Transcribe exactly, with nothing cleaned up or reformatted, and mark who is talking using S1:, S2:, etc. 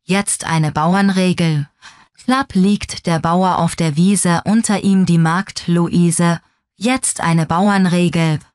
S1: Jetzt eine Bauernregel. Klapp liegt der Bauer auf der Wiese, unter ihm die Magd Luise. Jetzt eine Bauernregel.